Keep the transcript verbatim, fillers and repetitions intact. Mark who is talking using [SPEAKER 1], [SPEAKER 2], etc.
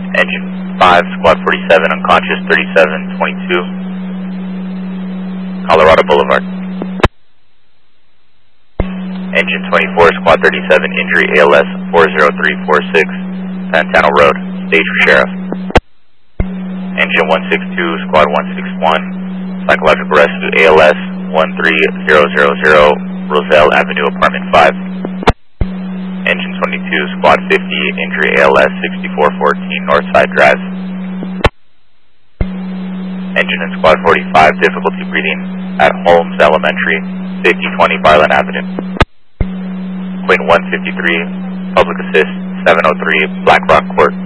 [SPEAKER 1] Engine five, Squad forty-seven, unconscious, thirty-seven twenty-two, Colorado Boulevard. Engine twenty-four, Squad thirty-seven, injury A L S four zero three four six, Santana Road, stage for sheriff. Engine one sixty-two, Squad one sixty-one, psychological rescue A L S one three zero zero zero, Roselle Avenue, apartment five. Engine twenty-two, Squad fifty, injury A L S sixty-four fourteen, Northside Drive. Engine in Squad forty-five, difficulty breathing at Holmes Elementary, fifty twenty Barland Avenue. Queen one fifty-three, public assist seven oh three, Black Rock Court.